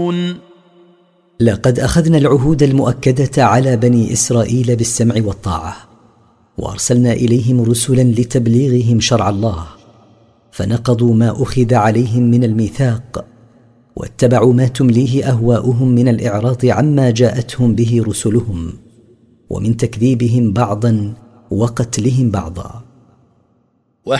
يعلمون. لقد أخذنا العهود المؤكدة على بني إسرائيل بالسمع والطاعة، وأرسلنا إليهم رسلا لتبليغهم شرع الله، فنقضوا ما أخذ عليهم من الميثاق، واتبعوا ما تمليه أهواؤهم من الإعراض عما جاءتهم به رسلهم، ومن تكذيبهم بعضا وقتلهم بعضا.